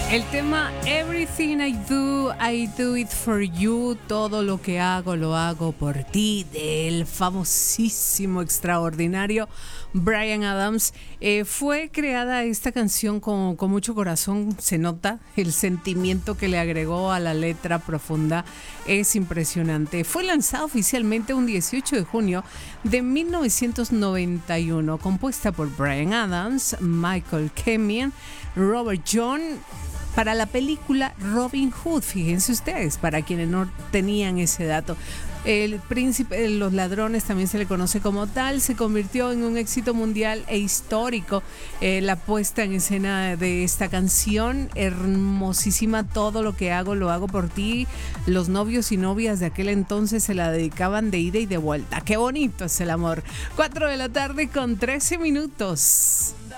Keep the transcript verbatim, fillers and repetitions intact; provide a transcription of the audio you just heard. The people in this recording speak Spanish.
El tema Everything I Do, I Do It For You, todo lo que hago, lo hago por ti, del famosísimo, extraordinario Bryan Adams. Eh, fue creada esta canción con, con mucho corazón, se nota el sentimiento que le agregó a la letra profunda, es impresionante. Fue lanzada oficialmente un dieciocho de junio de mil novecientos noventa y uno, compuesta por Bryan Adams, Michael Kamen, Robert John, para la película Robin Hood. Fíjense ustedes, para quienes no tenían ese dato. El príncipe de los ladrones, también se le conoce como tal, se convirtió en un éxito mundial e histórico. Eh, la puesta en escena de esta canción, hermosísima, todo lo que hago, lo hago por ti. Los novios y novias de aquel entonces se la dedicaban de ida y de vuelta. Qué bonito es el amor. cuatro de la tarde con trece minutos.